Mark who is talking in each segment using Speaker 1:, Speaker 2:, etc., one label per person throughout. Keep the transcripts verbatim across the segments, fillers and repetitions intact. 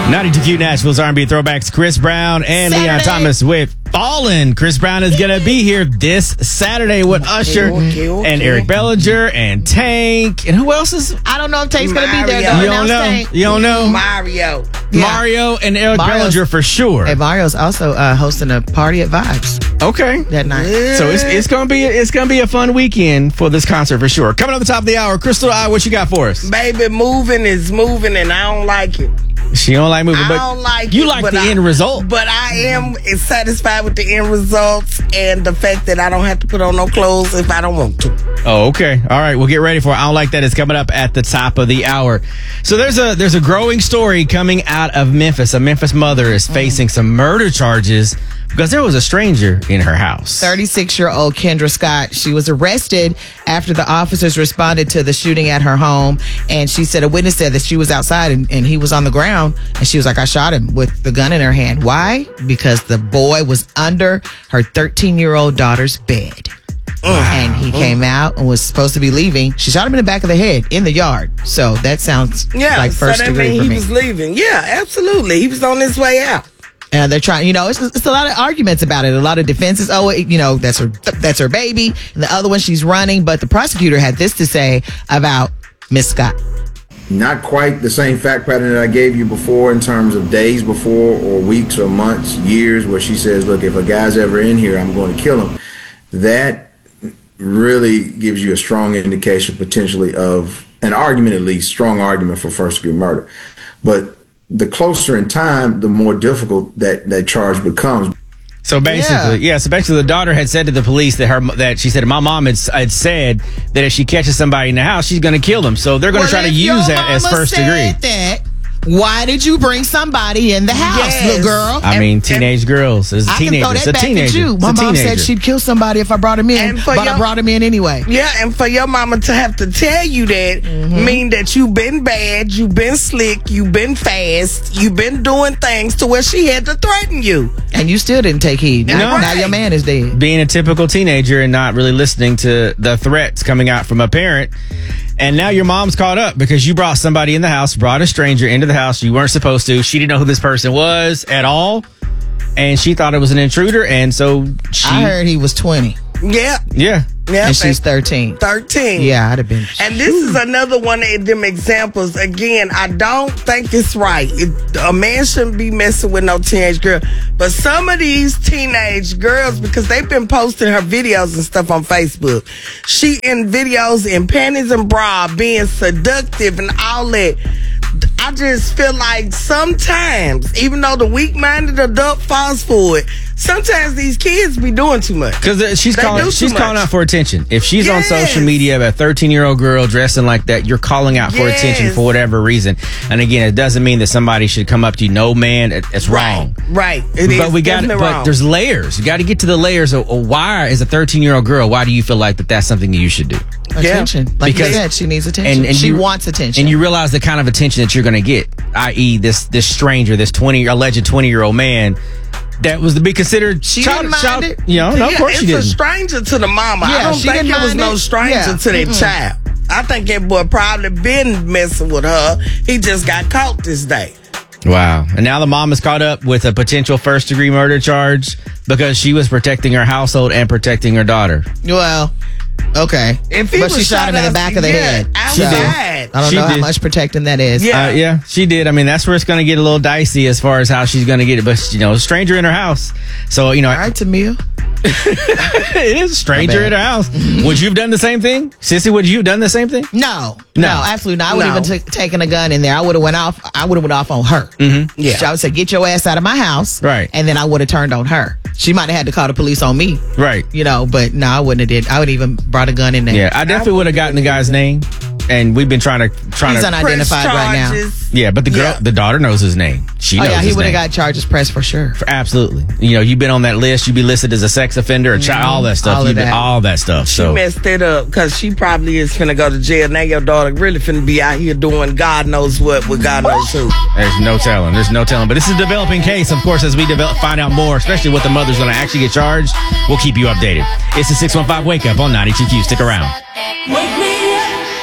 Speaker 1: ninety-two Q Nashville's R and B throwbacks. Chris Brown and Saturday. Leon Thomas with Fallin'. Chris Brown is going to be here this Saturday with okay, Usher okay, okay. and Eric Bellinger and Tank. And who else is?
Speaker 2: I don't know if Tank's going to be there.
Speaker 1: Don't you don't know. Tank. You don't know.
Speaker 3: Mario.
Speaker 1: Yeah. Mario and Eric Mario's, Bellinger for sure.
Speaker 2: Hey, Mario's also uh, hosting a party at Vibes.
Speaker 1: Okay.
Speaker 2: That night.
Speaker 1: Yeah. So it's it's gonna be it's gonna be a fun weekend for this concert for sure. Coming up at the top of the hour, Crystal I, what you got for us?
Speaker 3: Baby, moving is moving, and I don't like it.
Speaker 1: She don't like moving,
Speaker 3: I
Speaker 1: but
Speaker 3: don't like
Speaker 1: you
Speaker 3: it,
Speaker 1: like the
Speaker 3: I,
Speaker 1: end result.
Speaker 3: But I am satisfied with the end results and the fact that I don't have to put on no clothes if I don't want to.
Speaker 1: Oh, okay. All right. We'll get ready for it. I don't like that. It's coming up at the top of the hour. So there's a there's a growing story coming out of Memphis. A Memphis mother is facing some murder charges because there was a stranger in her house.
Speaker 2: thirty-six-year-old Kendra Scott. She was arrested after the officers responded to the shooting at her home. And she said, a witness said that she was outside and, and he was on the ground. And she was like, I shot him with the gun in her hand. Why? Because the boy was under her thirteen-year-old daughter's bed. And he came out and was supposed to be leaving. She shot him in the back of the head in the yard. So that sounds
Speaker 3: yeah,
Speaker 2: like first
Speaker 3: so that
Speaker 2: degree
Speaker 3: mean
Speaker 2: for
Speaker 3: he
Speaker 2: me.
Speaker 3: was leaving. Yeah, absolutely. He was on his way out.
Speaker 2: And they're trying, you know, it's, it's a lot of arguments about it. A lot of defenses. Oh, you know, that's her, that's her baby. And the other one, she's running. But the prosecutor had this to say about Miss Scott.
Speaker 4: Not quite the same fact pattern that I gave you before in terms of days before or weeks or months, years, where she says, look, if a guy's ever in here, I'm going to kill him. That really gives you a strong indication potentially of an argument, at least strong argument for first degree murder. But the closer in time, the more difficult that that charge becomes.
Speaker 1: So basically, yeah. yeah. So basically, the daughter had said to the police that her that she said my mom had, had said that if she catches somebody in the house, she's going to kill them. So they're going to
Speaker 2: well,
Speaker 1: try to use that as first degree.
Speaker 2: That, why did you bring somebody in the house,
Speaker 3: yes.
Speaker 2: little girl?
Speaker 1: I mean, teenage girls. It's a
Speaker 2: I
Speaker 1: teenager.
Speaker 2: can throw that
Speaker 1: it's a
Speaker 2: back
Speaker 1: teenager.
Speaker 2: at you. My
Speaker 1: it's
Speaker 2: mom said she'd kill somebody if I brought him in, but your, I brought him in anyway.
Speaker 3: Yeah, and for your mama to have to tell you that mm-hmm. mean that you've been bad, you've been slick, you've been fast, you've been doing things to where she had to threaten you.
Speaker 2: And you still didn't take heed.
Speaker 1: No.
Speaker 2: Now, now your man is dead.
Speaker 1: Being a typical teenager and not really listening to the threats coming out from a parent. And now your mom's caught up because you brought somebody in the house, brought a stranger into the house you weren't supposed to. She didn't know who this person was at all. And she thought it was an intruder. And so she...
Speaker 2: I heard he was twenty.
Speaker 3: Yeah.
Speaker 1: Yeah.
Speaker 3: Yeah,
Speaker 2: and she's thirteen.
Speaker 3: thirteen.
Speaker 2: Yeah, I'd have been.
Speaker 3: And this is another one of them examples. Again, I don't think it's right. It, a man shouldn't be messing with no teenage girl. But some of these teenage girls, because they've been posting her videos and stuff on Facebook, she in videos in panties and bra being seductive and all that. I just feel like sometimes, even though the weak-minded adult falls for it, sometimes these kids be doing too much.
Speaker 1: Because she's, calling, she's calling out for attention. If she's yes. on social media, a thirteen-year-old girl dressing like that, you're calling out for yes. attention for whatever reason. And again, it doesn't mean that somebody should come up to you. No, man, it's wrong.
Speaker 3: Right. right. It
Speaker 1: but
Speaker 3: is
Speaker 1: we got. But
Speaker 3: wrong. There's
Speaker 1: layers. You got to get to the layers of, of why, as a thirteen-year-old girl, why do you feel like that that's something that you should do?
Speaker 2: Attention.
Speaker 1: Yeah.
Speaker 2: Like
Speaker 1: because,
Speaker 2: you said, she needs attention.
Speaker 1: And, and
Speaker 2: she
Speaker 1: you,
Speaker 2: wants attention.
Speaker 1: And you realize the kind of attention that you're going to get, that is this this stranger, this twenty alleged twenty-year-old man that was to be considered
Speaker 2: she
Speaker 1: child,
Speaker 2: didn't mind
Speaker 1: child,
Speaker 2: it.
Speaker 1: You know, no,
Speaker 3: yeah,
Speaker 1: of course
Speaker 3: it's
Speaker 1: she didn't.
Speaker 3: It's a stranger to the mama.
Speaker 2: Yeah,
Speaker 3: I don't
Speaker 2: she
Speaker 3: think
Speaker 2: didn't
Speaker 3: it was
Speaker 2: mind
Speaker 3: no
Speaker 2: it.
Speaker 3: stranger
Speaker 2: Yeah.
Speaker 3: to that
Speaker 2: Mm-mm.
Speaker 3: child. I think that boy probably been messing with her. He just got caught this day.
Speaker 1: Wow. And now the mom is caught up with a potential first degree murder charge because she was protecting her household and protecting her daughter.
Speaker 2: Well, okay.
Speaker 3: If he
Speaker 2: but
Speaker 3: was
Speaker 2: she shot him in the back of the
Speaker 3: yeah,
Speaker 2: head.
Speaker 3: Outside.
Speaker 2: So, I don't
Speaker 1: She
Speaker 2: know
Speaker 1: did.
Speaker 2: how much protecting that is.
Speaker 3: Yeah.
Speaker 1: Uh, yeah, she did. I mean, that's where it's going to get a little dicey as far as how she's going to get it. But, you know, a stranger in her house. So, you know.
Speaker 2: All right, Tamia.
Speaker 1: It is a stranger in her house. Would you have done the same thing? Sissy, would you have done the same thing?
Speaker 2: No.
Speaker 1: No.
Speaker 2: No, absolutely not. I would
Speaker 3: No.
Speaker 2: have even t- taken a gun in there. I would have went off. I would have went off on her.
Speaker 1: Mm-hmm.
Speaker 3: Yeah.
Speaker 2: I would say, get your ass out of my house.
Speaker 1: Right.
Speaker 2: And then I would have turned on her. She might have had to call the police on me.
Speaker 1: Right.
Speaker 2: You know, but no, I wouldn't have did. I would even brought a gun in there.
Speaker 1: Yeah, I definitely would have gotten the guy's name. And we've been trying to trying
Speaker 2: He's
Speaker 1: to
Speaker 2: unidentified right now.
Speaker 1: Yeah, but the girl,
Speaker 3: Yeah.
Speaker 1: the daughter knows his name. She
Speaker 2: Oh
Speaker 1: knows
Speaker 2: yeah, he
Speaker 1: his
Speaker 2: would have
Speaker 1: name.
Speaker 2: got charges pressed for sure.
Speaker 1: For, absolutely. You know, you've been on that list. You'd be listed as a sex offender, a child, all that stuff.
Speaker 2: all of
Speaker 1: You've been,
Speaker 2: that.
Speaker 1: all that stuff.
Speaker 3: She
Speaker 1: So
Speaker 3: messed it up because she probably is finna go to jail. Now your daughter really finna be out here doing God knows what with God knows who.
Speaker 1: there's no telling. There's no telling. But this is a developing case. Of course, as we develop, find out more, especially what the mother's going to actually get charged, we'll keep you updated. It's the six one five Wake Up on ninety-two Q. Stick around.
Speaker 5: Wake me up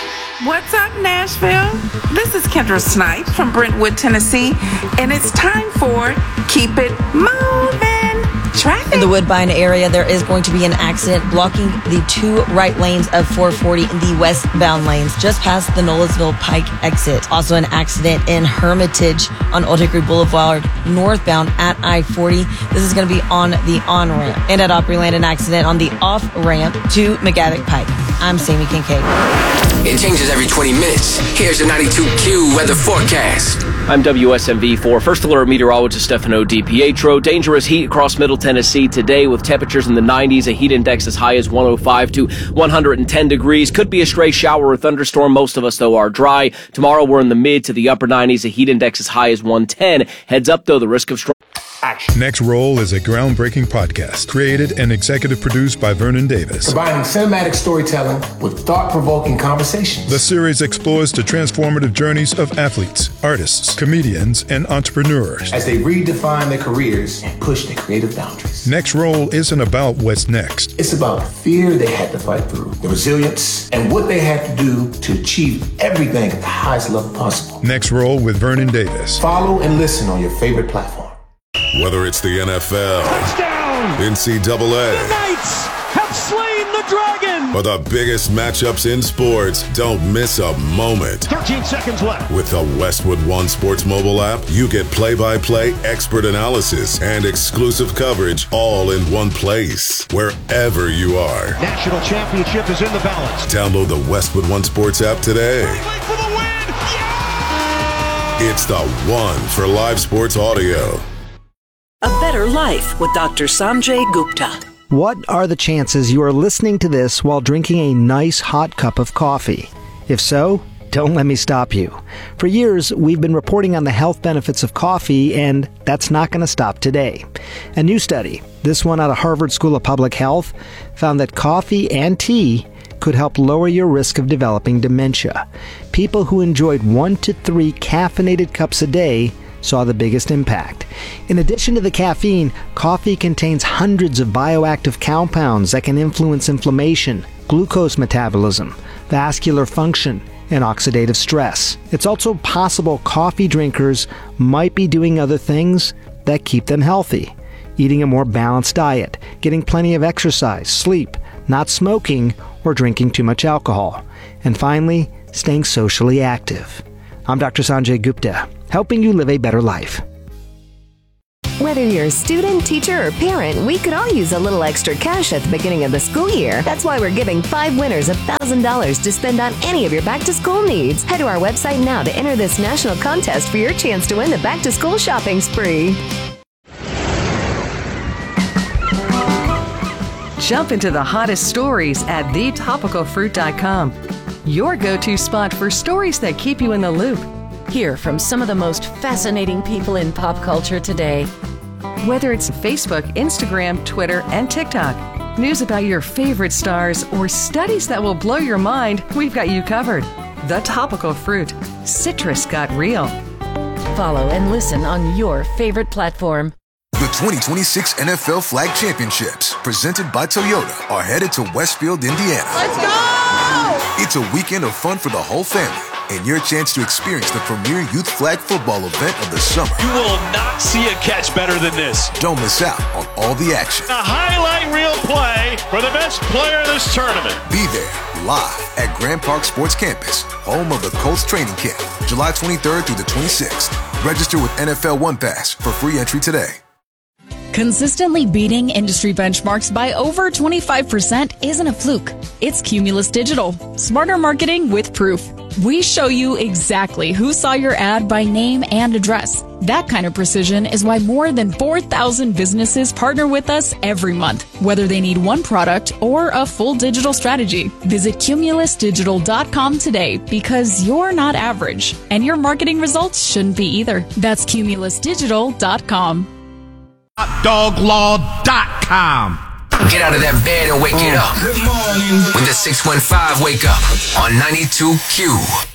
Speaker 5: What's up, Nashville? This is Kendra Snipes from Brentwood, Tennessee, and it's time for Keep It Moving Traffic.
Speaker 6: In the Woodbine area, there is going to be an accident blocking the two right lanes of four forty in the westbound lanes, just past the Nolensville Pike exit. Also an accident in Hermitage on Old Hickory Boulevard, northbound at I forty. This is going to be on the on-ramp. And at Opryland, an accident on the off-ramp to McGavick Pike. I'm Sammy Kincaid.
Speaker 7: It changes every twenty minutes. Here's your ninety-two Q weather forecast.
Speaker 8: I'm W S M V four First Alert Meteorologist Stefano DiPietro. Dangerous heat across Middle Tennessee today with temperatures in the nineties, a heat index as high as one oh five to one hundred ten degrees. Could be a stray shower or thunderstorm. Most of us, though, are dry. Tomorrow, we're in the mid to the upper nineties, a heat index as high as one ten. Heads up, though, the risk of strong
Speaker 9: action. Next Roll is a groundbreaking podcast created and executive produced by Vernon Davis.
Speaker 10: Combining cinematic storytelling with thought-provoking conversations.
Speaker 9: The series explores the transformative journeys of athletes, artists, comedians, and entrepreneurs
Speaker 10: as they redefine their careers and push their creative boundaries.
Speaker 9: Next Roll isn't about what's next.
Speaker 10: It's about the fear they had to fight through, the resilience, and what they had to do to achieve everything at the highest level possible.
Speaker 9: Next Roll with Vernon Davis.
Speaker 10: Follow and listen on your favorite platform.
Speaker 11: Whether it's the N F L, touchdown, N C double A,
Speaker 12: the Knights have slain the dragon,
Speaker 11: or the biggest matchups in sports, don't miss a moment.
Speaker 12: thirteen seconds left.
Speaker 11: With the Westwood One Sports mobile app, you get play-by-play, expert analysis, and exclusive coverage all in one place, wherever you are.
Speaker 12: National championship is in the balance.
Speaker 11: Download the Westwood One Sports app today.
Speaker 12: Wait for the win! Yeah!
Speaker 11: It's the one for live sports audio.
Speaker 13: A Better Life with Doctor Sanjay Gupta.
Speaker 14: What are the chances you are listening to this while drinking a nice hot cup of coffee? If so, don't let me stop you. For years, we've been reporting on the health benefits of coffee, and that's not going to stop today. A new study, this one out of Harvard School of Public Health, found that coffee and tea could help lower your risk of developing dementia. People who enjoyed one to three caffeinated cups a day saw the biggest impact. In addition to the caffeine, coffee contains hundreds of bioactive compounds that can influence inflammation, glucose metabolism, vascular function, and oxidative stress. It's also possible coffee drinkers might be doing other things that keep them healthy. Eating a more balanced diet, getting plenty of exercise, sleep, not smoking, or drinking too much alcohol. And finally, staying socially active. I'm Doctor Sanjay Gupta, helping you live a better life.
Speaker 15: Whether you're a student, teacher, or parent, we could all use a little extra cash at the beginning of the school year. That's why we're giving five winners one thousand dollars to spend on any of your back-to-school needs. Head to our website now to enter this national contest for your chance to win the back-to-school shopping spree.
Speaker 16: Jump into the hottest stories at the topical fruit dot com. Your go-to spot for stories that keep you in the loop.
Speaker 17: Hear from some of the most fascinating people in pop culture today.
Speaker 16: Whether it's Facebook, Instagram, Twitter, and TikTok, news about your favorite stars, or studies that will blow your mind, we've got you covered. The Topical Fruit. Citrus got real.
Speaker 17: Follow and listen on your favorite platform.
Speaker 18: The twenty twenty-six N F L Flag Championships, presented by Toyota, are headed to Westfield, Indiana.
Speaker 19: Let's go!
Speaker 18: It's a weekend of fun for the whole family, and your chance to experience the premier youth flag football event of the summer.
Speaker 12: You will not see a catch better than this.
Speaker 18: Don't miss out on all the action.
Speaker 12: A highlight reel play for the best player of this tournament.
Speaker 18: Be there, live at Grand Park Sports Campus, home of the Colts training camp, July twenty-third through the twenty-sixth. Register with N F L One Pass for free entry today.
Speaker 20: Consistently beating industry benchmarks by over twenty-five percent isn't a fluke. It's Cumulus Digital. Smarter marketing with proof. We show you exactly who saw your ad by name and address. That kind of precision is why more than four thousand businesses partner with us every month, whether they need one product or a full digital strategy. Visit cumulus digital dot com today, because you're not average, and your marketing results shouldn't be either. That's cumulus digital dot com.
Speaker 21: hot dog law dot com.
Speaker 7: Get out of that bed and wake it up. Good morning. With the six one five Wake Up on ninety-two Q.